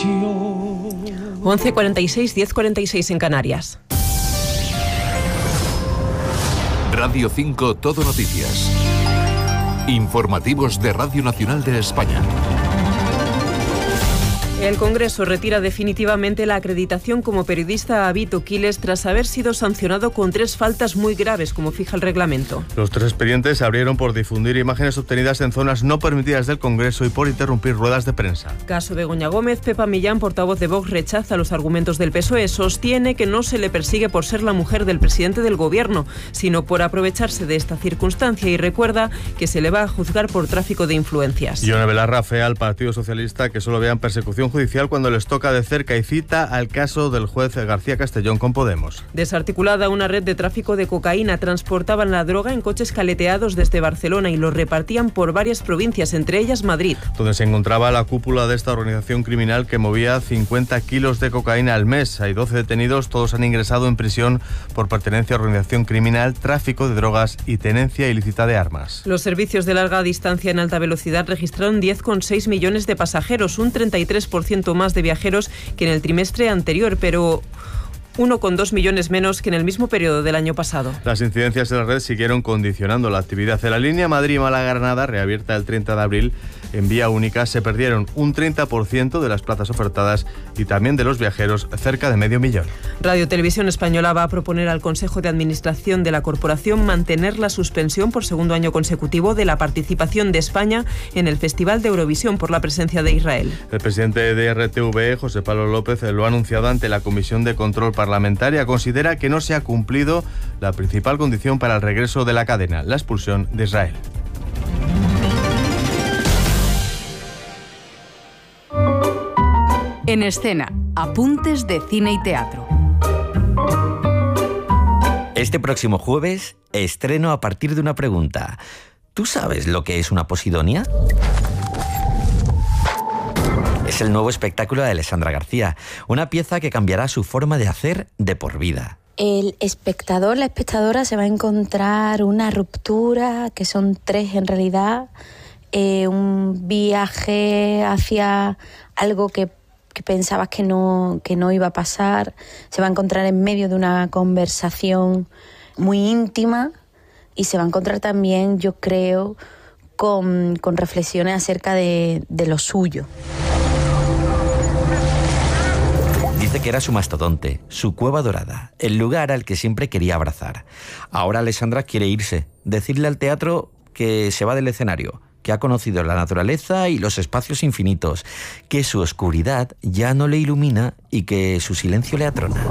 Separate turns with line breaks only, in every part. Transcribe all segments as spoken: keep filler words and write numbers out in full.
once cuarenta y seis, diez cuarenta y seis en Canarias.
Radio cinco Todo Noticias. Informativos de Radio Nacional de España.
El Congreso retira definitivamente la acreditación como periodista a Vito Quiles tras haber sido sancionado con tres faltas muy graves, como fija el reglamento.
Los tres expedientes se abrieron por difundir imágenes obtenidas en zonas no permitidas del Congreso y por interrumpir ruedas de prensa.
Caso Begoña Gómez. Pepa Millán, portavoz de Vox, rechaza los argumentos del P S O E. Sostiene que no se le persigue por ser la mujer del presidente del Gobierno, sino por aprovecharse de esta circunstancia, y recuerda que se le va a juzgar por tráfico de influencias.
Yone Belarra afea al Partido Socialista que solo vean persecución judicial cuando les toca de cerca y cita al caso del juez García Castellón con Podemos.
Desarticulada una red de tráfico de cocaína. Transportaban la droga en coches caleteados desde Barcelona y lo repartían por varias provincias, entre ellas Madrid,
donde se encontraba la cúpula de esta organización criminal que movía cincuenta kilos de cocaína al mes. Hay doce detenidos, todos han ingresado en prisión por pertenencia a organización criminal, tráfico de drogas y tenencia ilícita de armas.
Los servicios de larga distancia en alta velocidad registraron diez coma seis millones de pasajeros, un treinta y tres por ciento más de viajeros que en el trimestre anterior, pero uno coma dos millones menos que en el mismo periodo del año pasado.
Las incidencias en la red siguieron condicionando la actividad. En la línea Madrid-Málaga-Granada, reabierta el treinta de abril en vía única, se perdieron un treinta por ciento de las plazas ofertadas y también de los viajeros, cerca de medio millón.
Radio Televisión Española va a proponer al Consejo de Administración de la corporación mantener la suspensión por segundo año consecutivo de la participación de España en el Festival de Eurovisión por la presencia de Israel.
El presidente de R T V E, José Pablo López, lo ha anunciado ante la Comisión de Control Parlamentaria. Considera que no se ha cumplido la principal condición para el regreso de la cadena, la expulsión de Israel.
En escena, apuntes de cine y teatro.
Este próximo jueves, estreno a partir de una pregunta. ¿Tú sabes lo que es una posidonia? Es el nuevo espectáculo de Alessandra García, una pieza que cambiará su forma de hacer de por vida.
El espectador, la espectadora se va a encontrar una ruptura, que son tres en realidad, eh, un viaje hacia algo que que pensabas que no, que no iba a pasar, se va a encontrar en medio de una conversación muy íntima y se va a encontrar también, yo creo, con, con reflexiones acerca de, de lo suyo.
Dice que era su mastodonte, su cueva dorada, el lugar al que siempre quería abrazar. Ahora Alessandra quiere irse, decirle al teatro que se va del escenario, que ha conocido la naturaleza y los espacios infinitos, que su oscuridad ya no le ilumina y que su silencio le atrona.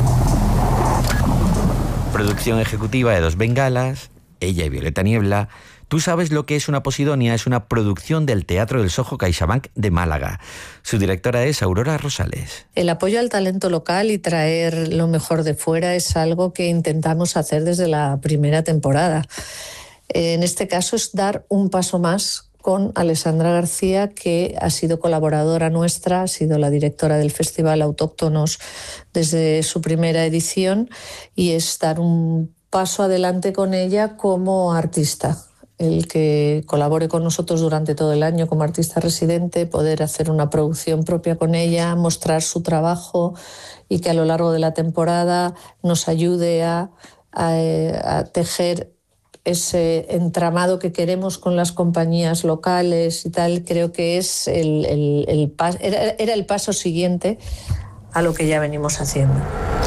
Producción ejecutiva de Dos Bengalas, ella y Violeta Niebla. Tú sabes lo que es una posidonia, es una producción del Teatro del Soho CaixaBank de Málaga. Su directora es Aurora Rosales.
El apoyo al talento local y traer lo mejor de fuera es algo que intentamos hacer desde la primera temporada. En este caso es dar un paso más con Alessandra García, que ha sido colaboradora nuestra, ha sido la directora del Festival Autóctonos desde su primera edición, y es dar un paso adelante con ella como artista. El que colabore con nosotros durante todo el año como artista residente, poder hacer una producción propia con ella, mostrar su trabajo y que a lo largo de la temporada nos ayude a, a, a tejer ese entramado que queremos con las compañías locales y tal. Creo que es el, el, el pas- era, era el paso siguiente a lo que ya venimos haciendo.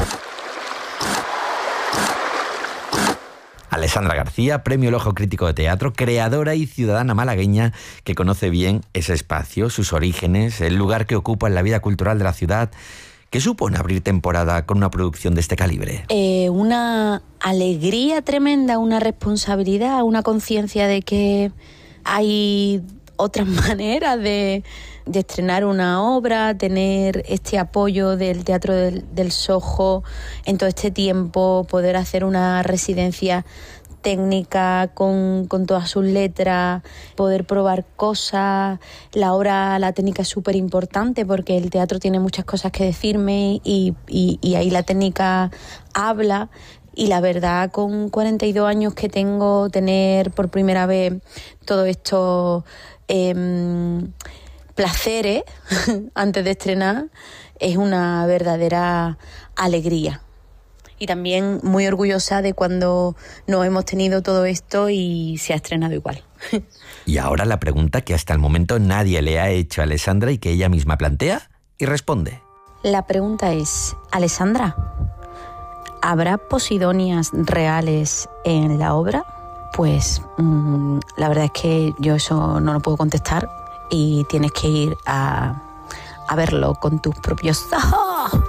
Alessandra García, Premio El Ojo Crítico de Teatro, creadora y ciudadana malagueña que conoce bien ese espacio, sus orígenes, el lugar que ocupa en la vida cultural de la ciudad. ¿Qué supone abrir temporada con una producción de este calibre?
Eh, una alegría tremenda, una responsabilidad, una conciencia de que hay otras maneras de, de estrenar una obra, tener este apoyo del Teatro del, del Soho en todo este tiempo, poder hacer una residencia técnica con, con todas sus letras, poder probar cosas. La obra, la técnica es súper importante porque el teatro tiene muchas cosas que decirme y, y, y ahí la técnica habla. Y la verdad, con cuarenta y dos años que tengo, tener por primera vez todo esto eh, placeres antes de estrenar es una verdadera alegría. Y también muy orgullosa de cuando nos hemos tenido todo esto y se ha estrenado igual.
Y ahora la pregunta que hasta el momento nadie le ha hecho a Alessandra y que ella misma plantea y responde.
La pregunta es, Alessandra, ¿habrá posidonias reales en la obra? Pues mmm, la verdad es que yo eso no lo puedo contestar y tienes que ir a, a verlo con tus propios ojos.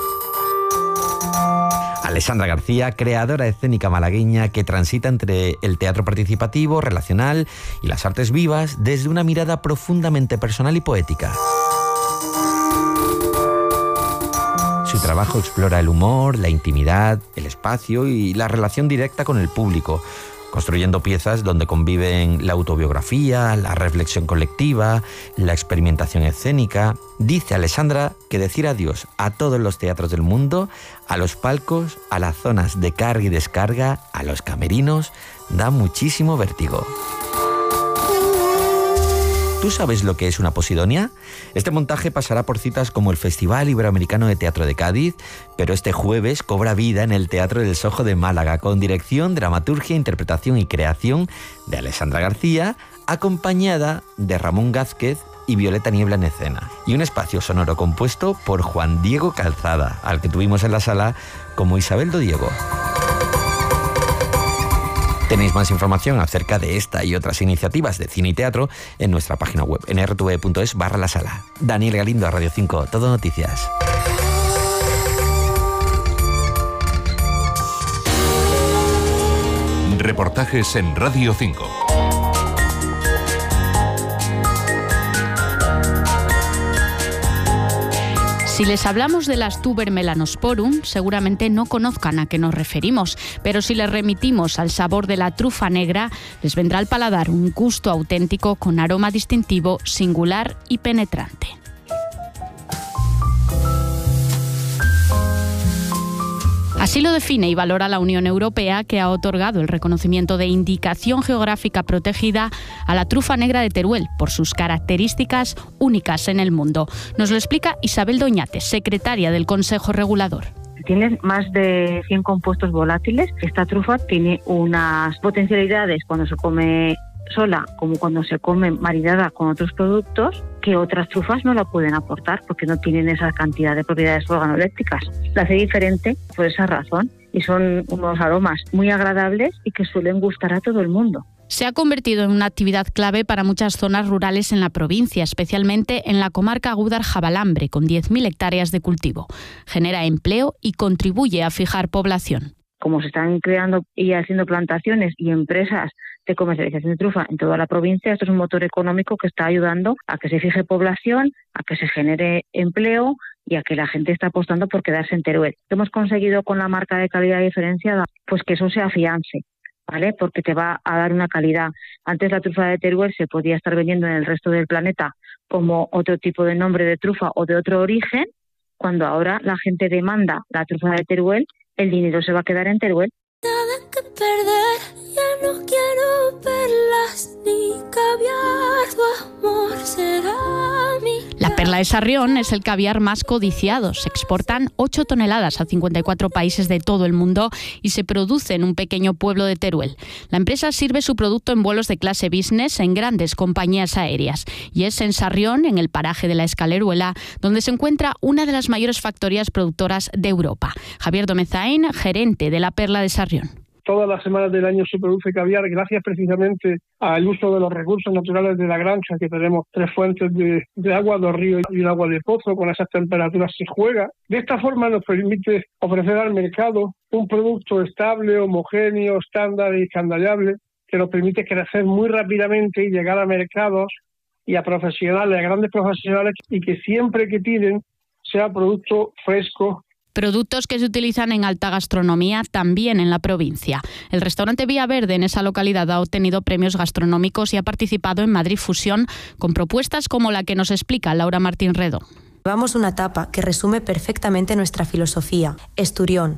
Alessandra García, creadora escénica malagueña que transita entre el teatro participativo, relacional y las artes vivas desde una mirada profundamente personal y poética. Su trabajo explora el humor, la intimidad, el espacio y la relación directa con el público, construyendo piezas donde conviven la autobiografía, la reflexión colectiva, la experimentación escénica. Dice Alessandra que decir adiós a todos los teatros del mundo, a los palcos, a las zonas de carga y descarga, a los camerinos, da muchísimo vértigo. ¿Tú sabes lo que es una posidonia? Este montaje pasará por citas como el Festival Iberoamericano de Teatro de Cádiz, pero este jueves cobra vida en el Teatro del Sojo de Málaga, con dirección, dramaturgia, interpretación y creación de Alessandra García, acompañada de Ramón Gázquez y Violeta Niebla en escena. Y un espacio sonoro compuesto por Juan Diego Calzada, al que tuvimos en la sala como Isabel do Diego. Tenéis más información acerca de esta y otras iniciativas de cine y teatro en nuestra página web en r t v punto es barra la sala. Daniel Galindo, Radio cinco, Todo Noticias.
Reportajes en Radio cinco.
Si les hablamos de las Tuber melanosporum, seguramente no conozcan a qué nos referimos, pero si les remitimos al sabor de la trufa negra, les vendrá al paladar un gusto auténtico con aroma distintivo, singular y penetrante. Así lo define y valora la Unión Europea, que ha otorgado el reconocimiento de indicación geográfica protegida a la trufa negra de Teruel por sus características únicas en el mundo. Nos lo explica Isabel Doñate, secretaria del Consejo Regulador.
Tiene más de cien compuestos volátiles. Esta trufa tiene unas potencialidades cuando se come sola como cuando se come maridada con otros productos que otras trufas no la pueden aportar porque no tienen esa cantidad de propiedades organolépticas. La hace diferente por esa razón y son unos aromas muy agradables y que suelen gustar a todo el mundo.
Se ha convertido en una actividad clave para muchas zonas rurales en la provincia, especialmente en la comarca Gúdar-Jabalambre, con diez mil hectáreas de cultivo. Genera empleo y contribuye a fijar población.
Como se están creando y haciendo plantaciones y empresas de comercialización de trufa en toda la provincia, esto es un motor económico que está ayudando a que se fije población, a que se genere empleo y a que la gente está apostando por quedarse en Teruel. Hemos conseguido con la marca de calidad diferenciada, pues que eso se afiance, ¿vale? Porque te va a dar una calidad. Antes la trufa de Teruel se podía estar vendiendo en el resto del planeta como otro tipo de nombre de trufa o de otro origen, cuando ahora la gente demanda la trufa de Teruel, el dinero se va a quedar en Teruel.
Nada que perder, ya no quiero perlas ni caviar, tu amor será mi...
La perla de Sarrión es el caviar más codiciado. Se exportan ocho toneladas a cincuenta y cuatro países de todo el mundo y se produce en un pequeño pueblo de Teruel. La empresa sirve su producto en vuelos de clase business en grandes compañías aéreas. Y es en Sarrión, en el paraje de la Escaleruela, donde se encuentra una de las mayores factorías productoras de Europa. Javier Domezain, gerente de la perla de Sarrión.
Todas las semanas del año se produce caviar gracias precisamente al uso de los recursos naturales de la granja, que tenemos tres fuentes de, de agua, dos ríos y un agua de pozo. Con esas temperaturas se juega. De esta forma nos permite ofrecer al mercado un producto estable, homogéneo, estándar y escandallable, que nos permite crecer muy rápidamente y llegar a mercados y a profesionales, a grandes profesionales, y que siempre que piden sea producto fresco.
Productos que se utilizan en alta gastronomía también en la provincia. El restaurante Vía Verde en esa localidad ha obtenido premios gastronómicos y ha participado en Madrid Fusión con propuestas como la que nos explica Laura Martín Redó.
Llevamos una tapa que resume perfectamente nuestra filosofía. Esturión,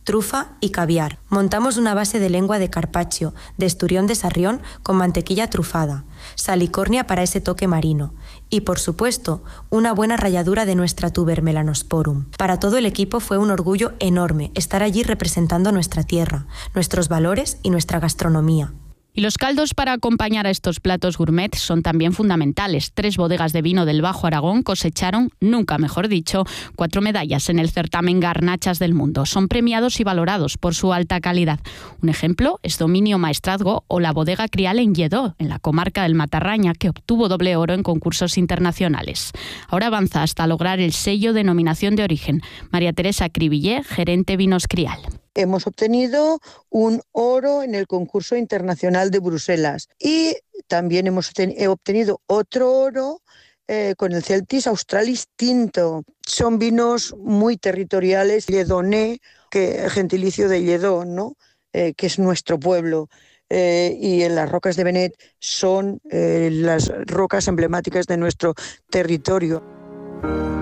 trufa y caviar. Montamos una base de lengua de carpaccio, de esturión de Sarrión con mantequilla trufada, salicornia para ese toque marino y, por supuesto, una buena ralladura de nuestra tuber melanosporum. Para todo el equipo fue un orgullo enorme estar allí representando nuestra tierra, nuestros valores y nuestra gastronomía.
Y los caldos para acompañar a estos platos gourmet son también fundamentales. Tres bodegas de vino del Bajo Aragón cosecharon, nunca mejor dicho, cuatro medallas en el certamen Garnachas del Mundo. Son premiados y valorados por su alta calidad. Un ejemplo es Dominio Maestrazgo o la bodega Crial en Lledó, en la comarca del Matarraña, que obtuvo doble oro en concursos internacionales. Ahora avanza hasta lograr el sello Denominación de Origen. María Teresa Cribillé, gerente Vinos Crial.
Hemos obtenido un oro en el concurso internacional de Bruselas y también hemos obtenido otro oro eh, con el Celtis Australis Tinto. Son vinos muy territoriales, Lledonais, que gentilicio de Lledó, ¿no? Eh, que es nuestro pueblo. Eh, y en las rocas de Benet son eh, las rocas emblemáticas de nuestro territorio.